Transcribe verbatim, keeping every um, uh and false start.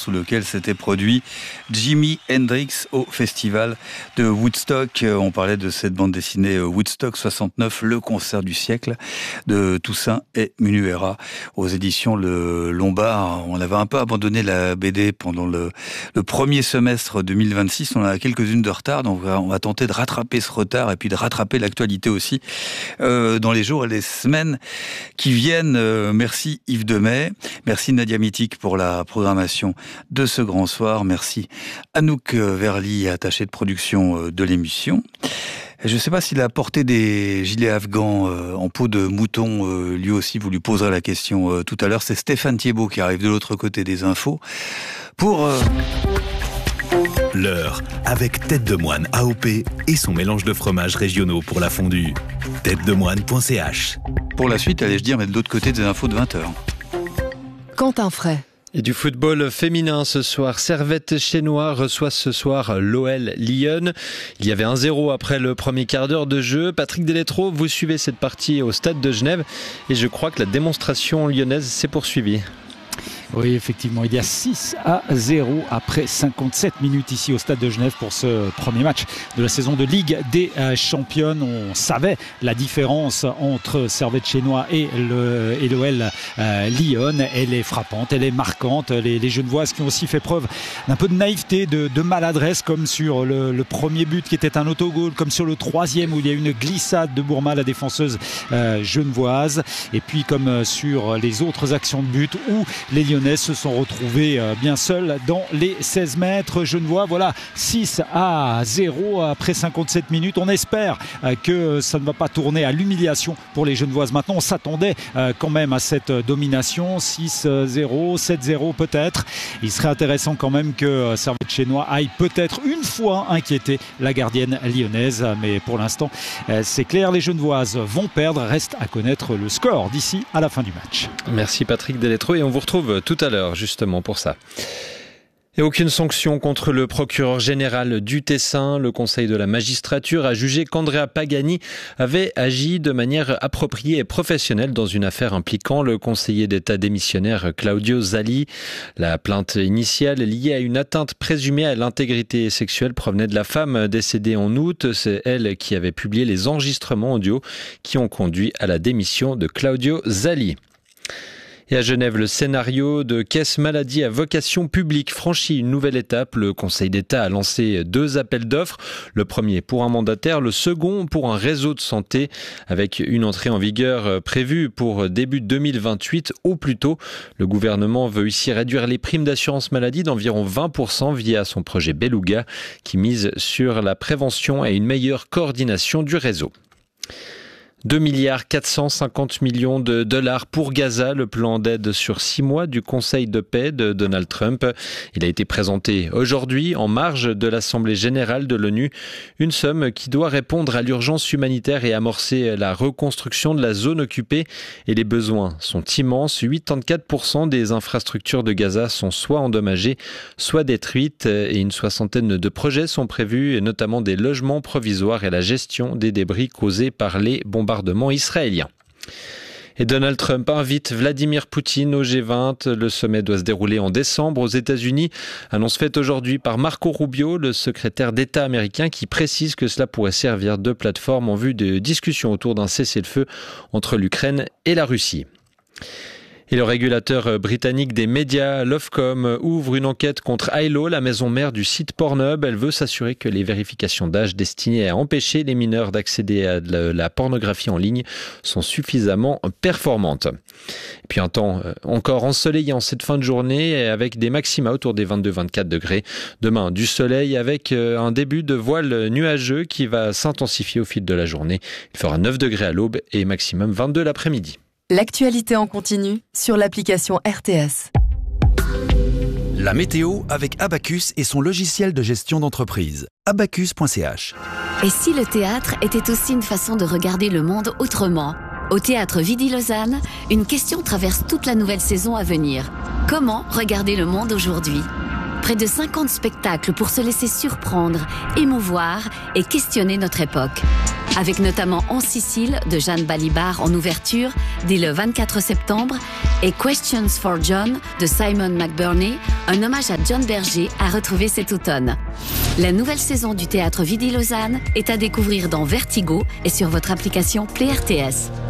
sous lequel s'était produit Jimi Hendrix au festival de Woodstock. On parlait de cette bande dessinée Woodstock soixante-neuf, le concert du siècle de Toussaint et Munuera aux éditions Le Lombard. On avait un peu abandonné la B D pendant le, le premier semestre deux mille vingt-six. On a quelques-unes de retard, donc on va tenter de rattraper ce retard et puis de rattraper l'actualité aussi euh, dans les jours et les semaines qui viennent. Euh, merci Yves Demey, merci Nadia Mitik pour la programmation de ce grand soir, merci Anouk Verly, attachée de production de l'émission. Je ne sais pas s'il a porté des gilets afghans euh, en peau de mouton, euh, lui aussi vous lui poserez la question euh, tout à l'heure. C'est Stéphane Thiebaud qui arrive de l'autre côté des infos pour... Euh... L'heure avec Tête de Moine A O P et son mélange de fromages régionaux pour la fondue. tête de moine point c h. Pour la suite, allais-je dire, mais de l'autre côté des infos de vingt heures. Quentin Fray. Et du football féminin ce soir, Servette Chénois reçoit ce soir l'O L Lyon. Il y avait un zéro après le premier quart d'heure de jeu. Patrick Deletro, vous suivez cette partie au stade de Genève et je crois que la démonstration lyonnaise s'est poursuivie. Oui, effectivement, il y a six à zéro après cinquante-sept minutes ici au stade de Genève pour ce premier match de la saison de Ligue des Championnes. On savait la différence entre Servette Chénois et le et l'O L euh, Lyon. Elle est frappante, elle est marquante. Les, les Genevoises qui ont aussi fait preuve d'un peu de naïveté, de, de maladresse, comme sur le, le premier but qui était un autogol, comme sur le troisième où il y a une glissade de Bourma, la défenseuse euh, genevoise, et puis comme sur les autres actions de but où les Lyonnais se sont retrouvés bien seuls dans les seize mètres genevois. Voilà, six à zéro après cinquante-sept minutes. On espère que ça ne va pas tourner à l'humiliation pour les Genevoises. Maintenant, on s'attendait quand même à cette domination. six zéro, sept zéro peut-être. Il serait intéressant quand même que Servette Chénois aille peut-être une fois inquiéter la gardienne lyonnaise. Mais pour l'instant, c'est clair, les Genevoises vont perdre. Reste à connaître le score d'ici à la fin du match. Merci Patrick Deletro et on vous retrouve tout à l'heure justement pour ça. Et aucune sanction contre le procureur général du Tessin. Le Conseil de la magistrature a jugé qu'Andrea Pagani avait agi de manière appropriée et professionnelle dans une affaire impliquant le conseiller d'État démissionnaire Claudio Zali. La plainte initiale liée à une atteinte présumée à l'intégrité sexuelle provenait de la femme décédée en août. C'est elle qui avait publié les enregistrements audio qui ont conduit à la démission de Claudio Zali. Et à Genève, le scénario de caisse maladie à vocation publique franchit une nouvelle étape. Le Conseil d'État a lancé deux appels d'offres. Le premier pour un mandataire, le second pour un réseau de santé, avec une entrée en vigueur prévue pour début deux mille vingt-huit au plus tôt. Le gouvernement veut ici réduire les primes d'assurance maladie d'environ vingt pour cent via son projet Beluga, qui mise sur la prévention et une meilleure coordination du réseau. deux milliards quatre cent cinquante millions de dollars pour Gaza, le plan d'aide sur six mois du Conseil de paix de Donald Trump. Il a été présenté aujourd'hui en marge de l'Assemblée générale de l'ONU. Une somme qui doit répondre à l'urgence humanitaire et amorcer la reconstruction de la zone occupée. Et les besoins sont immenses. quatre-vingt-quatorze pour cent des infrastructures de Gaza sont soit endommagées, soit détruites. Et une soixantaine de projets sont prévus, et notamment des logements provisoires et la gestion des débris causés par les bombardements israélien. Et Donald Trump invite Vladimir Poutine au G vingt. Le sommet doit se dérouler en décembre aux États-Unis. Annonce faite aujourd'hui par Marco Rubio, le secrétaire d'État américain, qui précise que cela pourrait servir de plateforme en vue de discussions autour d'un cessez-le-feu entre l'Ukraine et la Russie. Et le régulateur britannique des médias, l'Ofcom, ouvre une enquête contre Ailo, la maison mère du site Pornhub. Elle veut s'assurer que les vérifications d'âge destinées à empêcher les mineurs d'accéder à la pornographie en ligne sont suffisamment performantes. Et puis un temps encore ensoleillé en cette fin de journée avec des maxima autour des vingt-deux à vingt-quatre degrés. Demain, du soleil avec un début de voile nuageux qui va s'intensifier au fil de la journée. Il fera neuf degrés à l'aube et maximum vingt-deux l'après-midi. L'actualité en continu sur l'application R T S. La météo avec Abacus et son logiciel de gestion d'entreprise. abacus point c h. Et si le théâtre était aussi une façon de regarder le monde autrement ? Au théâtre Vidy-Lausanne, une question traverse toute la nouvelle saison à venir. Comment regarder le monde aujourd'hui ? Près de cinquante spectacles pour se laisser surprendre, émouvoir et questionner notre époque. Avec notamment En Sicile de Jeanne Balibar en ouverture dès le vingt-quatre septembre et Questions for John de Simon McBurney, un hommage à John Berger, à retrouver cet automne. La nouvelle saison du Théâtre Vidi Lausanne est à découvrir dans Vertigo et sur votre application Play R T S.